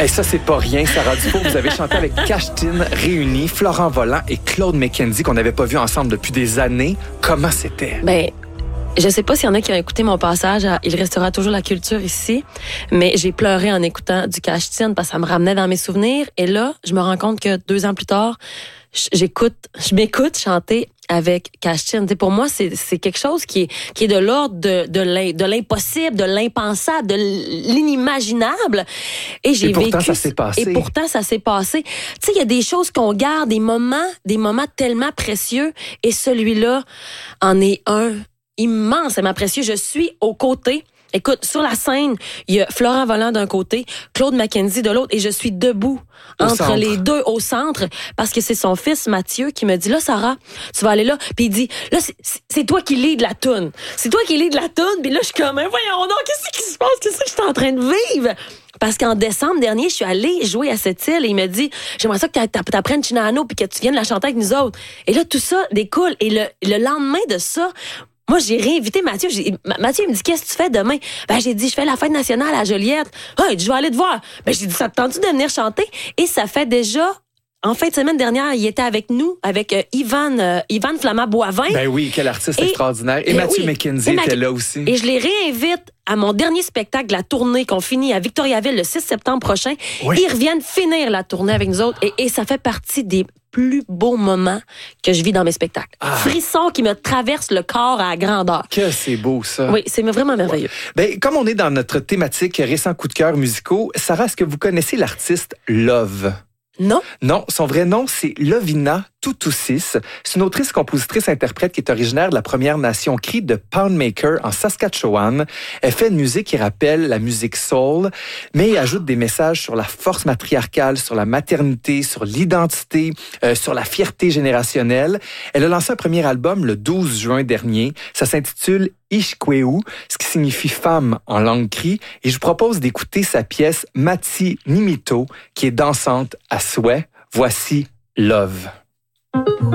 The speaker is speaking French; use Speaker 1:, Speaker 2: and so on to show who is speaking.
Speaker 1: Et ça, c'est pas rien, Sarah Dufour. Vous avez chanté avec Cash-Tin réunis, Florent Volant et Claude McKenzie qu'on n'avait pas vu ensemble depuis des années. Comment c'était?
Speaker 2: Ben, je sais pas s'il y en a qui ont écouté mon passage à Il restera toujours la culture ici, mais j'ai pleuré en écoutant du Cash-Tin parce que ça me ramenait dans mes souvenirs. Et là, je me rends compte que 2 ans plus tard, je m'écoute chanter avec Cash-Tin. Pour moi, c'est quelque chose qui est de l'ordre de l'impossible, de l'impensable, de l'inimaginable. Et j'ai vécu.
Speaker 1: Ça s'est passé.
Speaker 2: Et pourtant, ça s'est passé. Tu sais, il y a des choses qu'on garde, des moments tellement précieux. Et celui-là en est un immensément précieux. Je suis aux côtés. Écoute, sur la scène, il y a Florent Volant d'un côté, Claude McKenzie de l'autre, et je suis debout entre les deux au centre, parce que c'est son fils Mathieu qui me dit, là, Sarah, tu vas aller là. Puis il dit, là, c'est toi qui lead la toune. C'est toi qui lead la toune. Puis là, je suis comme, voyons donc, qu'est-ce qui se passe? Qu'est-ce que je suis en train de vivre? Parce qu'en décembre dernier, je suis allée jouer à cette île et il me dit, j'aimerais ça que tu apprennes Chinano puis que tu viennes la chanter avec nous autres. Et là, tout ça découle. Et le lendemain de ça, moi, j'ai réinvité Mathieu. Mathieu, il me dit, qu'est-ce que tu fais demain? Ben, j'ai dit, je fais la fête nationale à Joliette. Ah, il dit, je vais aller te voir. Ben, j'ai dit, ça te tente-tu de venir chanter? Et ça fait déjà, en fin de semaine dernière, il était avec nous, avec Ivan Flamand-Boivin.
Speaker 1: Ben oui, quel artiste extraordinaire. Et Mathieu McKenzie était là aussi.
Speaker 2: Et je les réinvite à mon dernier spectacle de la tournée qu'on finit à Victoriaville le 6 septembre prochain. Oui. Ils reviennent finir la tournée avec nous autres et ça fait partie des plus beaux moments que je vis dans mes spectacles. Frissons qui me traversent le corps à grandeur.
Speaker 1: Que c'est beau, ça.
Speaker 2: Oui, c'est vraiment merveilleux.
Speaker 1: Ben, comme on est dans notre thématique récent coup de cœur musicaux, Sarah, est-ce que vous connaissez l'artiste Love?
Speaker 2: Non.
Speaker 1: Non, son vrai nom, c'est Lovina Tutusis. C'est une autrice, compositrice, interprète qui est originaire de la Première Nation Cree de Poundmaker en Saskatchewan. Elle fait une musique qui rappelle la musique soul, mais elle ajoute des messages sur la force matriarcale, sur la maternité, sur l'identité, sur la fierté générationnelle. Elle a lancé un premier album le 12 juin dernier. Ça s'intitule Ishkweu, ce qui signifie femme en langue cri. Et je vous propose d'écouter sa pièce Mati Nimito, qui est dansante à souhait. Voici Love.